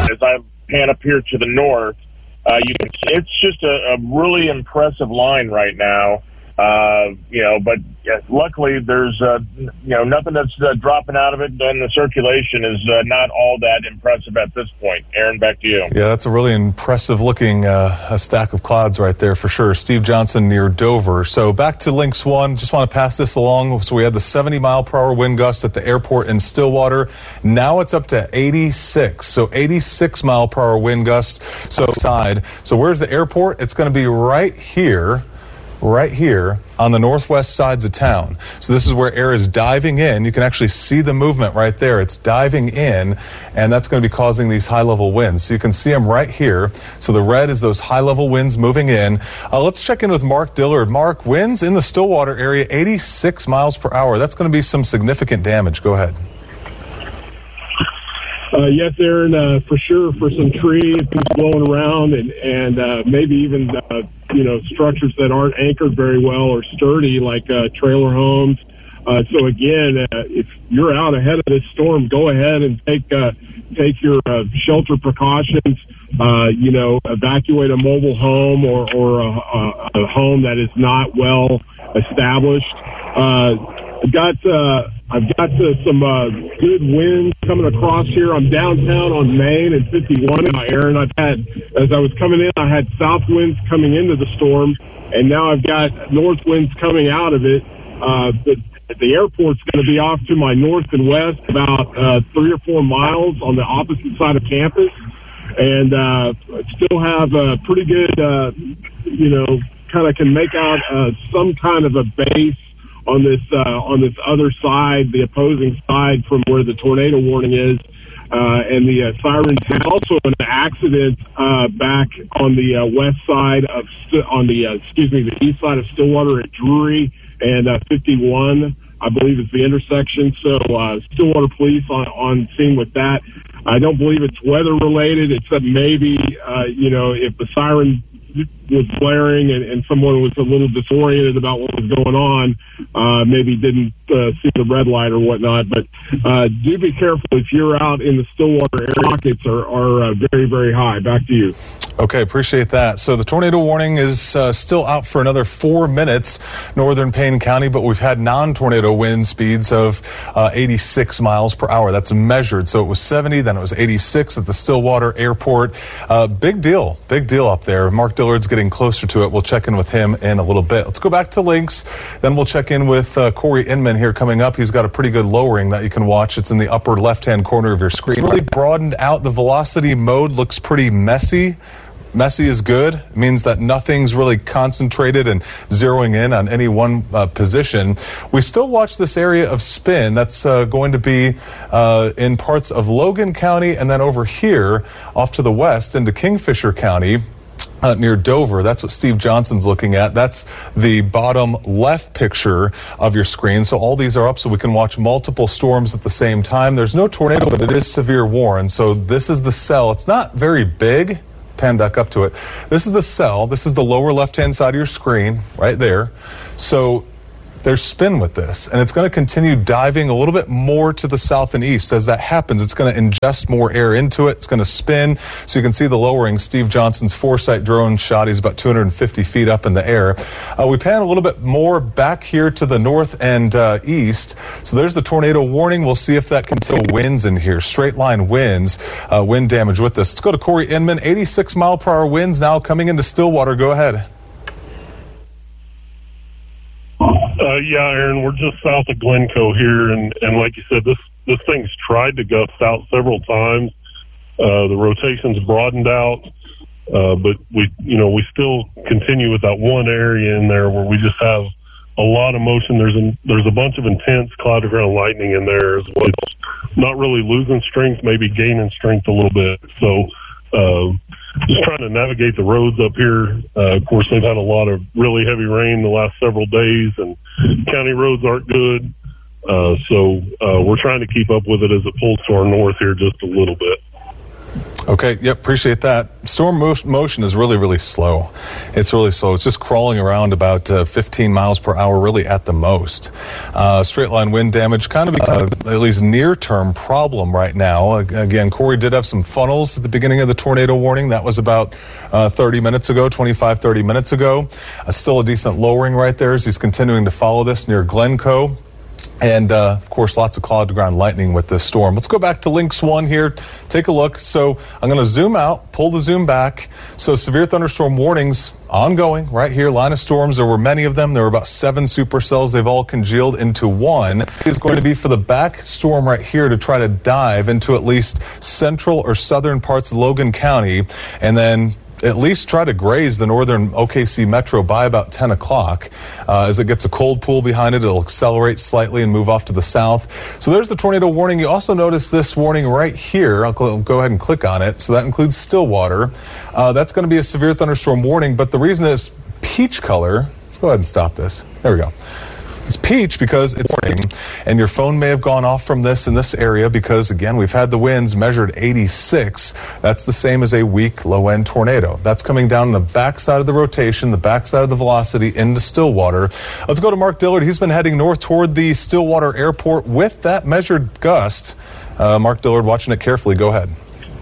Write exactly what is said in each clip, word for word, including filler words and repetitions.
as I pan up here to the north, uh, you can see it's just a, a really impressive line right now. Uh, you know, but yeah, luckily there's, uh, you know, nothing that's uh, dropping out of it, and the circulation is uh, not all that impressive at this point. Aaron, back to you. Yeah, that's a really impressive looking uh, a stack of clouds right there for sure. Steve Johnson near Dover. So back to Lynx one, just want to pass this along. So we had the seventy mile per hour wind gust at the airport in Stillwater. Now it's up to eighty-six. So eighty-six mile per hour wind gust. So side. So where's the airport? It's going to be right here. Right here on the northwest sides of town. So this is where air is diving in. You can actually see the movement right there. It's diving in, and that's going to be causing these high-level winds. So you can see them right here. So the red is those high-level winds moving in. Uh, let's check in with Mark Dillard. Mark, winds in the Stillwater area, eighty-six miles per hour. That's going to be some significant damage. Go ahead. Uh, yes, Aaron, uh, for sure, for some trees blowing around and, and uh, maybe even, uh, you know, structures that aren't anchored very well or sturdy, like uh, trailer homes. Uh, so, again, uh, if you're out ahead of this storm, go ahead and take uh, take your uh, shelter precautions. Uh, you know, evacuate a mobile home or, or a, a, a home that is not well established. Uh, I've got uh, I've got uh, some uh, good winds coming across here. I'm downtown on Main and fifty-one. Uh, Aaron, I've had as I was coming in, I had south winds coming into the storm, and now I've got north winds coming out of it. Uh, the, the airport's going to be off to my north and west about uh, three or four miles on the opposite side of campus, and uh, still have a pretty good, uh, you know, kind of can make out uh, some kind of a base on this uh, on this other side, the opposing side from where the tornado warning is, uh, and the uh, sirens. And also an accident uh, back on the uh, west side of St- on the uh, excuse me the east side of Stillwater at Drury and uh, fifty-one, I believe is the intersection. So uh, Stillwater police on on scene with that. I don't believe it's weather related, except maybe uh, you know if the siren was blaring and, and someone was a little disoriented about what was going on, uh, maybe didn't uh, see the red light or whatnot. But uh, do be careful if you're out in the Stillwater area. Pockets are, are uh, very, very high. Back to you. Okay, appreciate that. So the tornado warning is uh, still out for another four minutes, northern Payne County, but we've had non-tornado wind speeds of uh, eighty-six miles per hour. That's measured. So it was seventy, then it was eighty-six at the Stillwater Airport. Uh, big deal, big deal up there. Mark Dillard's getting closer to it. We'll check in with him in a little bit. Let's go back to Lynx. Then we'll check in with uh, Corey Inman here coming up. He's got a pretty good lowering that you can watch. It's in the upper left-hand corner of your screen. Really broadened out. The velocity mode looks pretty messy. Messy is good. It means that nothing's really concentrated and zeroing in on any one uh, position. We still watch this area of spin. That's uh, going to be uh, in parts of Logan County and then over here off to the west into Kingfisher County. Uh, near Dover. That's what Steve Johnson's looking at. That's the bottom left picture of your screen. So all these are up so we can watch multiple storms at the same time. There's no tornado, but it is severe warn. So this is the cell. It's not very big. Pan back up to it. This is the cell. This is the lower left-hand side of your screen right there. So there's spin with this, and it's going to continue diving a little bit more to the south and east. As that happens, it's going to ingest more air into it. It's going to spin. So you can see the lowering. Steve Johnson's Foresight drone shot. He's about two hundred fifty feet up in the air. Uh, we pan a little bit more back here to the north and uh, east. So there's the tornado warning. We'll see if that continues. Winds in here, straight line winds, uh, wind damage with this. Let's go to Corey Inman. eighty-six mile per hour winds now coming into Stillwater. Go ahead. Uh, yeah, Aaron, we're just south of Glencoe here, and, and like you said, this this thing's tried to gust out several times. Uh, the rotation's broadened out, uh, but we, you know, we still continue with that one area in there where we just have a lot of motion. There's a, there's a bunch of intense cloud to ground lightning in there as well. It's not really losing strength, maybe gaining strength a little bit. So, uh, just trying to navigate the roads up here. Uh, of course, they've had a lot of really heavy rain the last several days, and county roads aren't good. Uh, so uh, we're trying to keep up with it as it pulls to our north here just a little bit. Okay, yep, appreciate that. storm mo- motion is really, really slow. It's really slow. It's just crawling around about uh, fifteen miles per hour, really at the most. Uh, straight line wind damage, kind of uh, at least near-term problem right now. Again, Corey did have some funnels at the beginning of the tornado warning. That was about uh, thirty minutes ago, twenty-five, thirty minutes ago. Uh, still a decent lowering right there as he's continuing to follow this near Glencoe. And, uh, of course, lots of cloud-to-ground lightning with this storm. Let's go back to Lynx one here. Take a look. So I'm going to zoom out, pull the zoom back. So severe thunderstorm warnings ongoing right here. Line of storms. There were many of them. There were about seven supercells. They've all congealed into one. It's going to be for the back storm right here to try to dive into at least central or southern parts of Logan County and then at least try to graze the northern O K C metro by about ten o'clock. Uh, as it gets a cold pool behind it, it'll accelerate slightly and move off to the south. So there's the tornado warning. You also notice this warning right here. I'll cl- go ahead and click on it. So that includes Stillwater. Uh, that's going to be a severe thunderstorm warning, but the reason it's peach color, let's go ahead and stop this. There we go. It's peach because it's warning, and your phone may have gone off from this in this area because, again, we've had the winds measured eighty-six. That's the same as a weak low-end tornado. That's coming down the backside of the rotation, the backside of the velocity into Stillwater. Let's go to Mark Dillard. He's been heading north toward the Stillwater Airport with that measured gust. Uh, Mark Dillard, watching it carefully. Go ahead.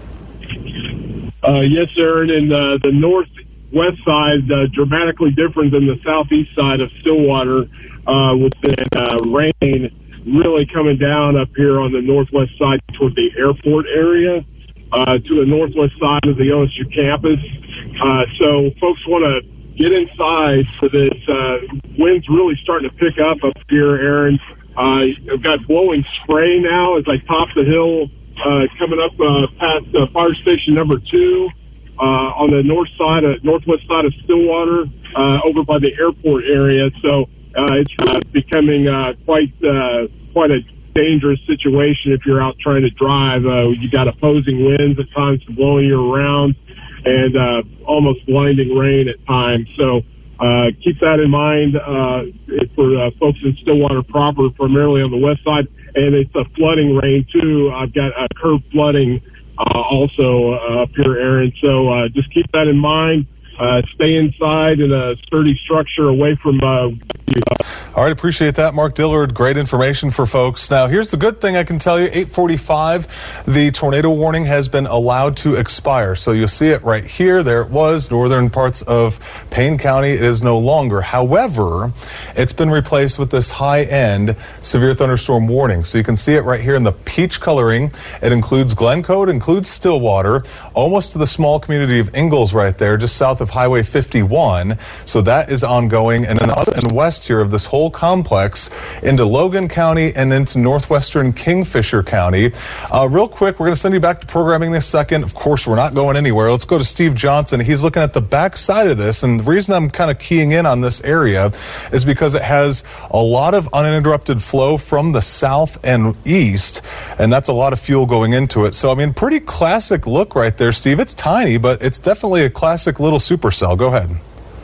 Uh, yes, Aaron, and uh, the northwest side uh, dramatically different than the southeast side of Stillwater. Uh, with the uh, rain really coming down up here on the northwest side toward the airport area, uh, to the northwest side of the O S U campus. Uh, so folks want to get inside for this. Uh, wind's really starting to pick up up here, Aaron. Uh, I've got blowing spray now as I top the hill, uh, coming up uh, past uh, fire station number two uh, on the north side, of, northwest side of Stillwater, uh, over by the airport area. So Uh, it's uh, becoming uh, quite uh, quite a dangerous situation if you're out trying to drive. Uh, you got opposing winds at times blowing you around, and uh, almost blinding rain at times. So uh, keep that in mind uh, for uh, folks in Stillwater proper, primarily on the west side. And it's a flooding rain too. I've got uh, curb flooding uh, also uh, up here, Aaron. So uh, just keep that in mind. Uh, stay inside in a sturdy structure away from uh, you. All right, appreciate that, Mark Dillard. Great information for folks. Now, here's the good thing I can tell you. eight forty-five, the tornado warning has been allowed to expire. So you'll see it right here. There it was, northern parts of Payne County. It is no longer. However, it's been replaced with this high-end severe thunderstorm warning. So you can see it right here in the peach coloring. It includes Glencoe, it includes Stillwater, almost to the small community of Ingalls right there, just south of Highway fifty-one. So that is ongoing. And then the other and west here of this whole complex into Logan County and into northwestern Kingfisher County. Uh, real quick, we're going to send you back to programming in a second. Of course, we're not going anywhere. Let's go to Steve Johnson. He's looking at the back side of this. And the reason I'm kind of keying in on this area is because it has a lot of uninterrupted flow from the south and east. And that's a lot of fuel going into it. So, I mean, pretty classic look right there, Steve. It's tiny, but it's definitely a classic little supercell. Go ahead.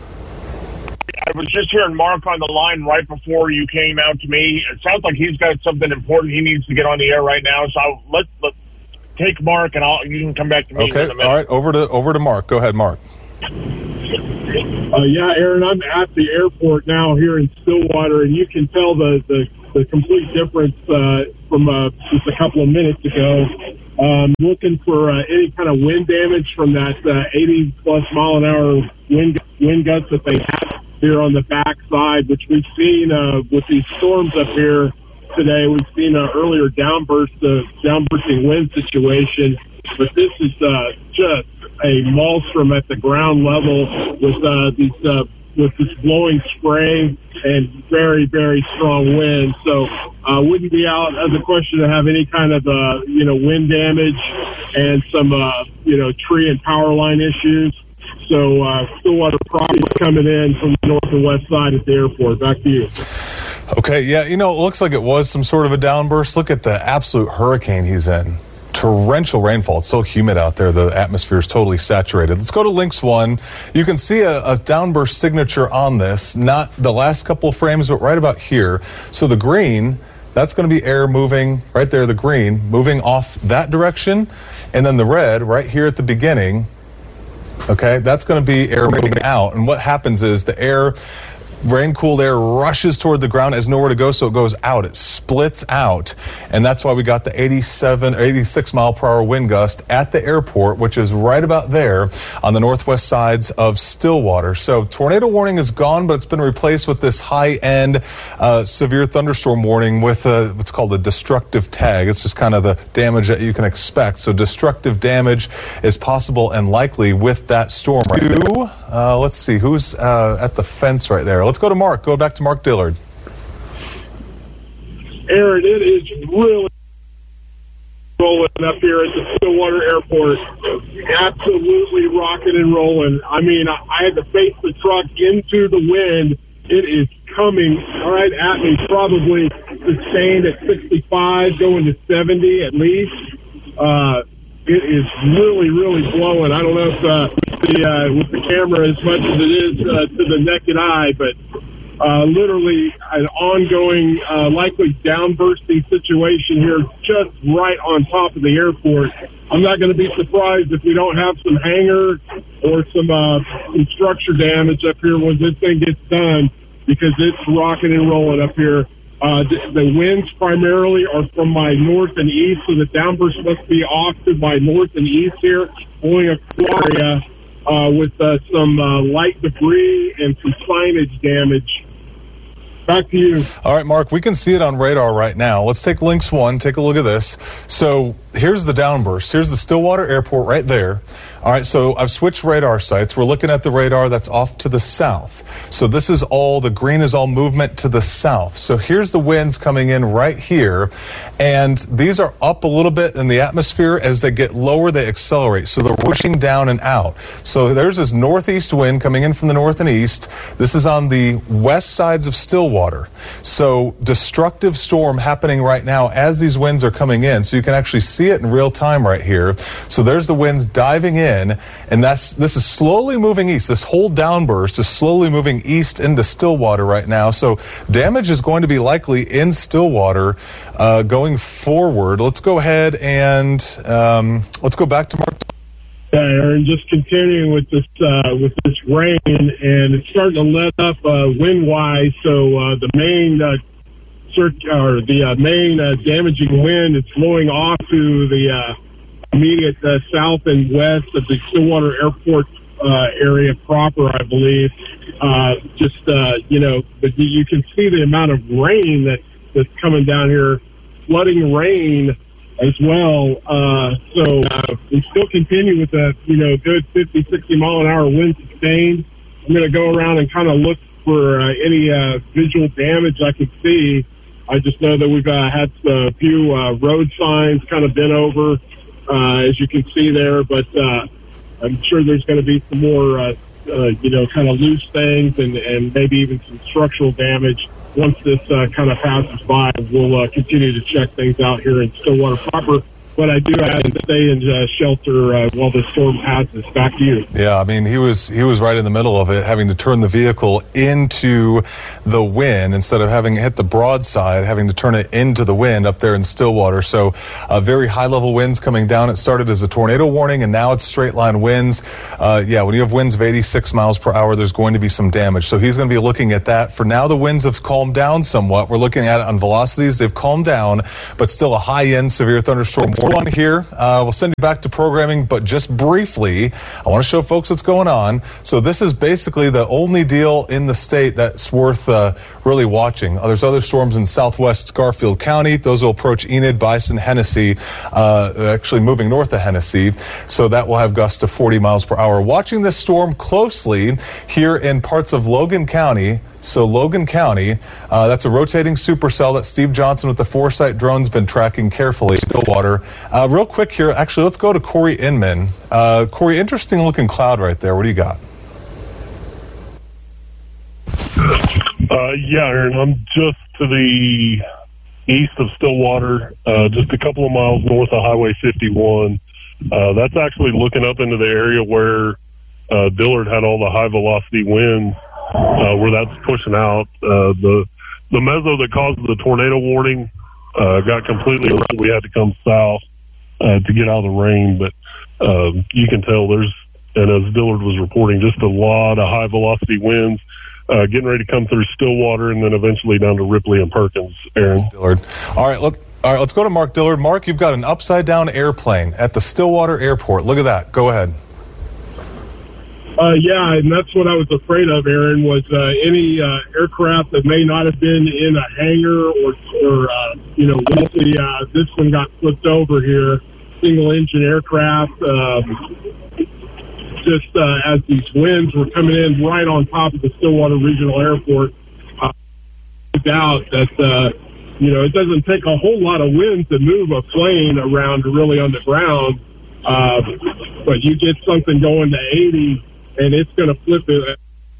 I was just hearing Mark on the line right before you came out to me. It sounds like he's got something important he needs to get on the air right now. So let's let, take Mark, and I'll, you can come back to me. Okay, in a minute. all right, over to over to Mark. Go ahead, Mark. Uh, yeah, Aaron, I'm at the airport now here in Stillwater, and you can tell the, the, the complete difference uh, from uh, just a couple of minutes ago. Um, looking for uh, any kind of wind damage from that uh, eighty plus mile an hour wind wind gusts that they have here on the backside, which we've seen uh, with these storms up here today. We've seen an earlier downburst, uh, downbursting wind situation, but this is uh, just a maelstrom at the ground level with uh, these uh, with this blowing spray and very, very strong wind. So uh, wouldn't be out of the question to have any kind of, uh, you know, wind damage and some, uh, you know, tree and power line issues. So uh, Stillwater property coming in from the north and west side at the airport. Back to you. Okay, yeah, you know, it looks like it was some sort of a downburst. Look at the absolute hurricane he's in. Torrential rainfall. It's so humid out there. The atmosphere is totally saturated. Let's go to Lynx one. You can see a, a downburst signature on this, not the last couple of frames, but right about here. So the green, that's going to be air moving right there, the green, moving off that direction. And then the red right here at the beginning, Okay, that's going to be air moving out. And what happens is the air, rain-cooled air rushes toward the ground, has nowhere to go, so it goes out. It splits out, and that's why we got the eighty-seven, eighty-six mile per hour wind gust at the airport, which is right about there on the northwest sides of Stillwater. So tornado warning is gone, but it's been replaced with this high-end uh, severe thunderstorm warning with a, what's called a destructive tag. It's just kind of the damage that you can expect. So destructive damage is possible and likely with that storm. Right? Uh, let's see, who's uh, at the fence right there? Let's go to Mark. Go back to Mark Dillard. Aaron, it is really rolling up here at the Stillwater Airport. Absolutely rocking and rolling. I mean, I, I had to face the truck into the wind. It is coming right at me, probably sustained at sixty-five, going to seventy at least. Uh, it is really, really blowing. I don't know if uh, the, uh, with the camera as much as it is uh, to the naked eye, but uh, literally an ongoing, uh, likely downbursting situation here just right on top of the airport. I'm not going to be surprised if we don't have some hangar or some, uh, some structure damage up here when this thing gets done, because it's rocking and rolling up here. Uh, the, the winds primarily are from my north and east, so the downburst must be off to my north and east here, blowing across area uh, with uh, some uh, light debris and some signage damage. Back to you. All right, Mark, we can see it on radar right now. Let's take Lynx one. Take a look at this. So here's the downburst. Here's the Stillwater Airport right there. All right, so I've switched radar sites. We're looking at the radar that's off to the south. So this is all, the green is all movement to the south. So here's the winds coming in right here. And these are up a little bit in the atmosphere. As they get lower, they accelerate. So they're pushing down and out. So there's this northeast wind coming in from the north and east. This is on the west sides of Stillwater. So destructive storm happening right now as these winds are coming in. So you can actually see it in real time right here. So there's the winds diving in. And that's this is slowly moving east. This whole downburst is slowly moving east into Stillwater right now. So damage is going to be likely in Stillwater uh, going forward. Let's go ahead and um, let's go back to Mark. Yeah, Aaron, just continuing with this uh, with this rain, and it's starting to let up uh, wind-wise. So uh, the main uh, cir- or the uh, main uh, damaging wind is blowing off to the uh, immediate uh, south and west of the Stillwater Airport uh, area proper, I believe. Uh, just, uh, you know, but you can see the amount of rain that, that's coming down here, flooding rain as well. Uh, so uh, we still continue with a, you know, good fifty, sixty mile an hour wind sustained. I'm going to go around and kind of look for uh, any uh, visual damage I can see. I just know that we've uh, had a few uh, road signs kind of bent over, Uh, as you can see there, but uh, I'm sure there's going to be some more, uh, uh, you know, kind of loose things and, and maybe even some structural damage. Once this uh, kind of passes by, we'll uh, continue to check things out here in Stillwater proper. But I do have to stay in uh, shelter uh, while the storm passes. Back to you. Yeah, I mean, he was he was right in the middle of it, having to turn the vehicle into the wind instead of having it hit the broadside, having to turn it into the wind up there in Stillwater. So uh, very high-level winds coming down. It started as a tornado warning, and now it's straight-line winds. Uh, yeah, when you have winds of eighty-six miles per hour, there's going to be some damage. So he's going to be looking at that. For now, the winds have calmed down somewhat. We're looking at it on velocities. They've calmed down, but still a high-end severe thunderstorm on here. Uh, we'll send you back to programming, but just briefly, I want to show folks what's going on. So this is basically the only deal in the state that's worth uh, really watching. Uh, there's other storms in southwest Garfield County. Those will approach Enid, Bison, Hennessy, uh, actually moving north of Hennessy. So that will have gusts to forty miles per hour. Watching this storm closely here in parts of Logan County. So Logan County, uh, that's a rotating supercell that Steve Johnson with the Foresight drone's been tracking carefully. Stillwater. Uh, real quick here, actually, let's go to Corey Inman. Uh, Corey, interesting looking cloud right there. What do you got? Uh, yeah, Aaron, I'm just to the east of Stillwater, uh, just a couple of miles north of Highway fifty-one. Uh, that's actually looking up into the area where uh, Dillard had all the high velocity winds. Uh, where that's pushing out. Uh, the the meso that caused the tornado warning uh, got completely erased. We had to come south uh, to get out of the rain, but um, you can tell there's and as Dillard was reporting, just a lot of high velocity winds uh, getting ready to come through Stillwater and then eventually down to Ripley and Perkins. Aaron. Dillard. All right, let, all right, let's go to Mark Dillard. Mark, you've got an upside down airplane at the Stillwater Airport. Look at that. Go ahead. Uh, yeah, and that's what I was afraid of, Aaron, was uh, any uh, aircraft that may not have been in a hangar or, or uh, you know, wealthy. Uh, this one got flipped over here, single-engine aircraft. Um, just uh, as these winds were coming in right on top of the Stillwater Regional Airport, uh, I doubt that, uh, you know, it doesn't take a whole lot of wind to move a plane around really on the ground, uh, but you get something going to eighty, and it's going to flip it.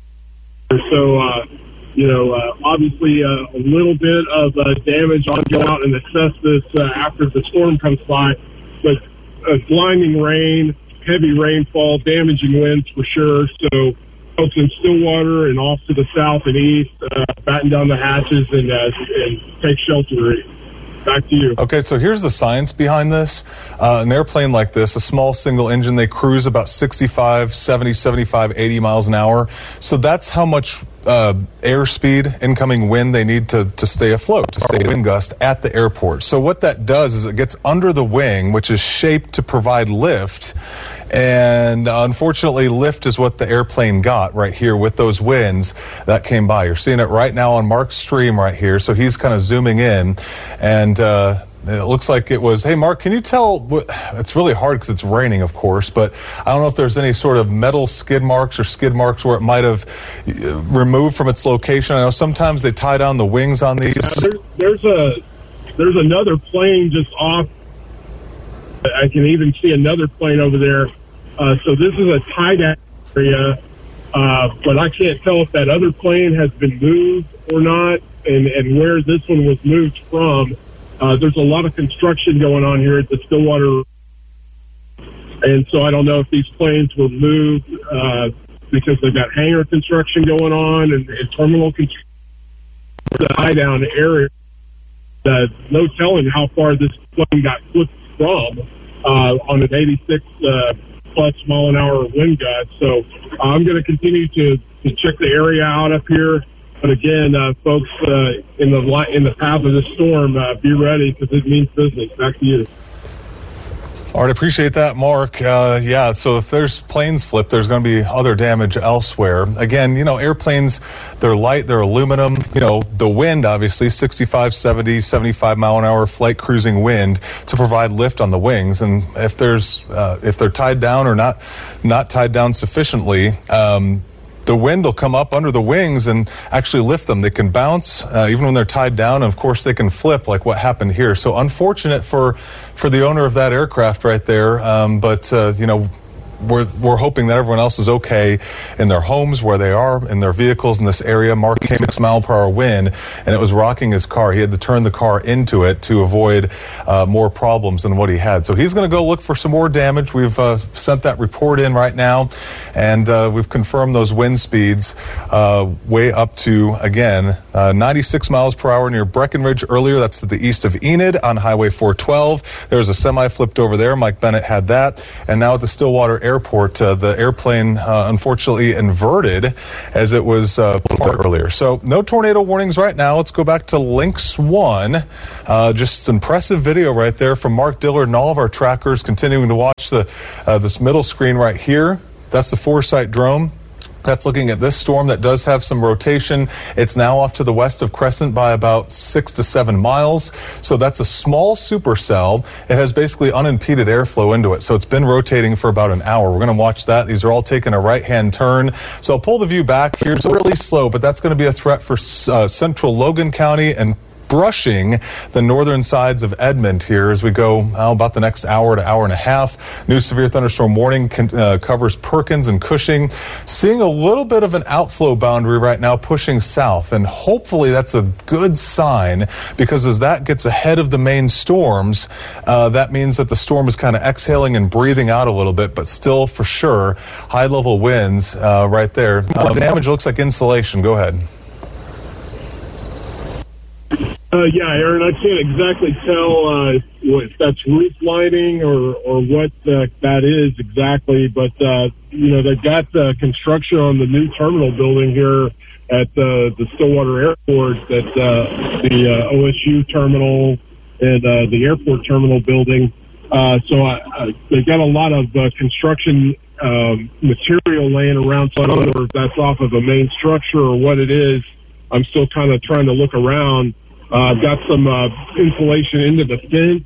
So, uh, you know, uh, obviously uh, a little bit of uh, damage. I'll go out and assess this uh, after the storm comes by. But uh, blinding rain, heavy rainfall, damaging winds for sure. So folks in Stillwater and off to the south and east, uh, batten down the hatches and, uh, and take shelter. Back to you. Okay, so here's the science behind this. Uh, an airplane like this, a small single engine, they cruise about sixty-five, seventy, seventy-five, eighty miles an hour. So that's how much uh, airspeed, incoming wind they need to, to stay afloat, to stay wind gust at the airport. So what that does is it gets under the wing, which is shaped to provide lift. And uh, unfortunately, lift is what the airplane got right here with those winds that came by. You're seeing it right now on Mark's stream right here. So he's kind of zooming in, and uh, it looks like it was, hey, Mark, can you tell, what, it's really hard because it's raining, of course, but I don't know if there's any sort of metal skid marks or skid marks where it might have removed from its location. I know sometimes they tie down the wings on these. Yeah, there's, there's a there's another plane just off. I can even see another plane over there. Uh, so this is a tie-down area, uh, but I can't tell if that other plane has been moved or not, and, and where this one was moved from. Uh, there's a lot of construction going on here at the Stillwater, and so I don't know if these planes were moved uh, because they've got hangar construction going on and, and terminal construction. The tie-down area, uh, no telling how far this plane got flipped from uh, on an eighty-six uh, plus mile an hour wind gust. So uh, I'm going to continue to, to check the area out up here. But again, uh, folks uh, in the li- in the path of this storm, uh, be ready because it means business. Back to you. All right, appreciate that, Mark. Uh, yeah, so if there's planes flipped, there's going to be other damage elsewhere. Again, you know, airplanes, they're light, they're aluminum. You know, the wind, obviously, sixty-five, seventy, seventy-five mile an hour flight cruising wind to provide lift on the wings. And if there's, uh, if they're tied down or not, not tied down sufficiently, um, the wind will come up under the wings and actually lift them. They can bounce uh, even when they're tied down, and of course they can flip like what happened here. So unfortunate for for the owner of that aircraft right there, um, but uh, you know, we're we're hoping that everyone else is okay in their homes, where they are, in their vehicles in this area. Mark came six mile per hour wind, and it was rocking his car. He had to turn the car into it to avoid uh, more problems than what he had. So he's going to go look for some more damage. We've uh, sent that report in right now, and uh, we've confirmed those wind speeds uh, way up to, again, uh, ninety-six miles per hour near Breckenridge earlier. That's to the east of Enid on Highway four twelve. There was a semi flipped over there. Mike Bennett had that. And now at the Stillwater Airport, uh, the airplane uh, unfortunately inverted as it was uh, earlier. So no tornado warnings right now. Let's go back to Lynx One. Uh, just impressive video right there from Mark Dillard and all of our trackers continuing to watch the uh, this middle screen right here. That's the Foresight drone. That's looking at this storm that does have some rotation. It's now off to the west of Crescent by about six to seven miles. So that's a small supercell. It has basically unimpeded airflow into it. So it's been rotating for about an hour. We're going to watch that. These are all taking a right-hand turn. So I'll pull the view back here. It's really slow, but that's going to be a threat for uh, central Logan County and brushing the northern sides of Edmond here as we go oh, about the next hour to hour and a half. New severe thunderstorm warning can, uh, covers Perkins and Cushing. Seeing a little bit of an outflow boundary right now pushing south, and hopefully that's a good sign, because as that gets ahead of the main storms, uh, that means that the storm is kind of exhaling and breathing out a little bit, but still for sure high level winds uh, right there. Uh, damage looks like insulation. Go ahead. Uh, yeah, Aaron, I can't exactly tell uh, if that's roof lining or, or what uh, that is exactly, but, uh, you know, they've got uh, construction on the new terminal building here at uh, the Stillwater Airport, at uh, the uh, O S U terminal and uh, the airport terminal building. Uh, so I, I, they've got a lot of uh, construction um, material laying around, so I don't know if that's off of a main structure or what it is. I'm still kind of trying to look around. Uh, I've got some uh, insulation into the fence,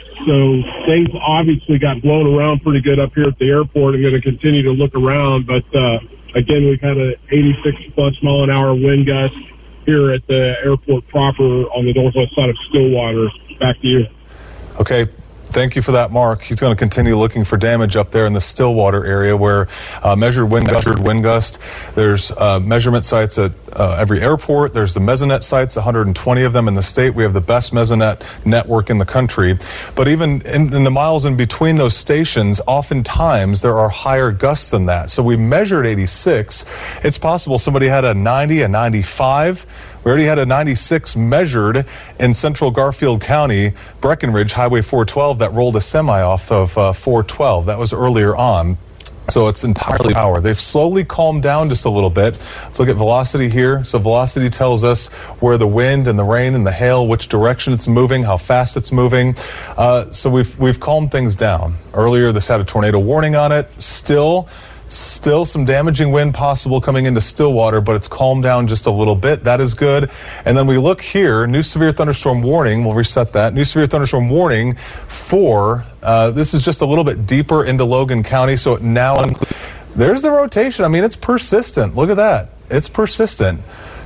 so things obviously got blown around pretty good up here at the airport. I'm going to continue to look around, but uh, again, we've had an eighty-six plus mile an hour wind gust here at the airport proper on the northwest side of Stillwater. Back to you. Okay. Thank you for that, Mark. He's going to continue looking for damage up there in the Stillwater area where uh, measured wind gust, measured wind gust. There's uh, measurement sites at uh, every airport. There's the Mesonet sites, one hundred twenty of them in the state. We have the best Mesonet network in the country. But even in, in the miles in between those stations, oftentimes there are higher gusts than that. So we measured eighty-six. It's possible somebody had a ninety, a ninety-five. We already had a ninety-six measured in central Garfield County, Breckenridge, Highway four twelve, that rolled a semi off of uh, four twelve. That was earlier on. So it's entirely power. They've slowly calmed down just a little bit. Let's look at velocity here. So velocity tells us where the wind and the rain and the hail, which direction it's moving, how fast it's moving. Uh, so we've we've calmed things down. Earlier, this had a tornado warning on it. Still, Still some damaging wind possible coming into Stillwater, but it's calmed down just a little bit. That is good. And then we look here, new severe thunderstorm warning. We'll reset that. New severe thunderstorm warning for, uh, this is just a little bit deeper into Logan County, so it now includes, there's the rotation. I mean, it's persistent. Look at that. It's persistent.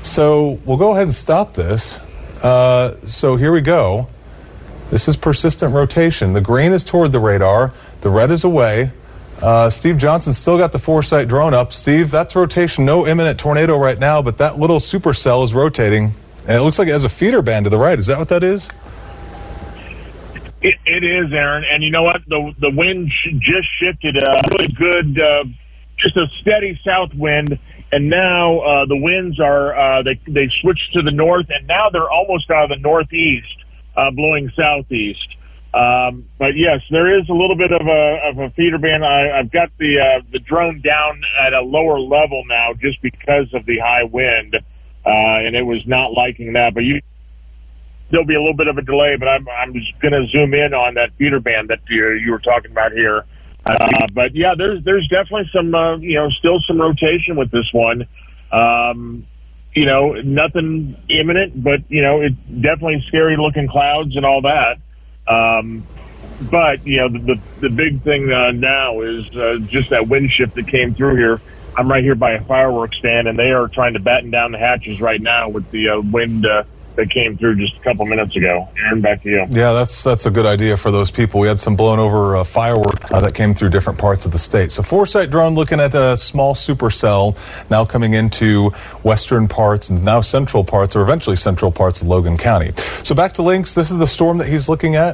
So we'll go ahead and stop this. Uh, so here we go. This is persistent rotation. The green is toward the radar. The red is away. Uh, Steve Johnson still got the Foresight drone up. Steve, that's rotation. No imminent tornado right now, but that little supercell is rotating. And it looks like it has a feeder band to the right. Is that what that is? It, it is, Aaron. And you know what? The the wind sh- just shifted a really good, uh, just a steady south wind. And now uh, the winds are, uh, they, they switched to the north, and now they're almost out of the northeast, uh, blowing southeast. Um, but yes, there is a little bit of a of a feeder band. I, I've got the uh, the drone down at a lower level now, just because of the high wind, uh, and it was not liking that. But you, there'll be a little bit of a delay. But I'm I'm just going to zoom in on that feeder band that you, you were talking about here. Uh, but yeah, there's there's definitely some uh, you know still some rotation with this one. Um, you know, nothing imminent, but you know, it's definitely scary looking clouds and all that. Um, but, you know, the, the, the big thing uh, now is uh, just that wind shift that came through here. I'm right here by a fireworks stand, and they are trying to batten down the hatches right now with the uh, wind uh, that came through just a couple minutes ago. Aaron, back to you. Yeah, that's that's a good idea for those people. We had some blown over uh, firework uh, that came through different parts of the state. So Foresight drone looking at a small supercell now coming into western parts and now central parts, or eventually central parts of Logan County. So back to Lynx. This is the storm that he's looking at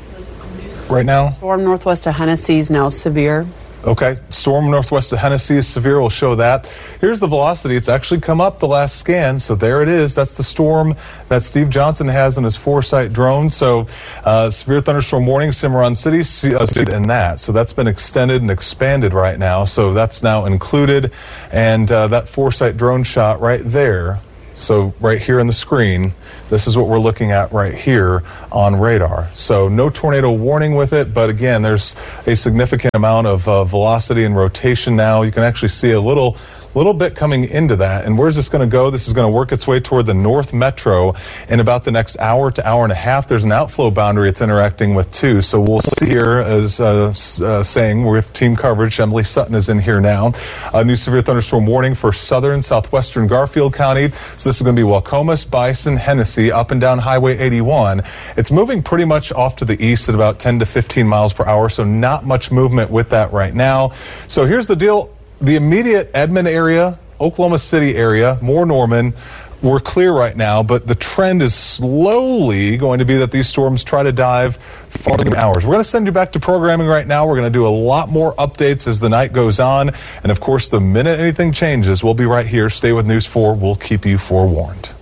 right now. Storm northwest of Hennessy is now severe. Okay, storm northwest of Hennessy is severe. We'll show that. Here's the velocity. It's actually come up the last scan, so there it is. That's the storm that Steve Johnson has in his Foresight drone. So uh, severe thunderstorm warning, Cimarron City, uh, and that. So that's been extended and expanded right now. So that's now included, and uh, that Foresight drone shot right there. So right here on the screen, this is what we're looking at right here on radar. So no tornado warning with it, but again, there's a significant amount of uh, velocity and rotation now. You can actually see a little little bit coming into that. And where's this going to go? This is going to work its way toward the North Metro in about the next hour to hour and a half. There's an outflow boundary it's interacting with too. So we'll see here, as uh, uh, saying, with team coverage, Emily Sutton is in here now. A new severe thunderstorm warning for southern, southwestern Garfield County. So this is going to be Wacomas, Bison, Hennessy, up and down Highway eighty-one. It's moving pretty much off to the east at about ten to fifteen miles per hour. So not much movement with that right now. So here's the deal. The immediate Edmond area, Oklahoma City area, more Norman, we're clear right now, but the trend is slowly going to be that these storms try to dive farther hours. We're going to send you back to programming right now. We're going to do a lot more updates as the night goes on. And of course, the minute anything changes, we'll be right here. Stay with News four. We'll keep you forewarned.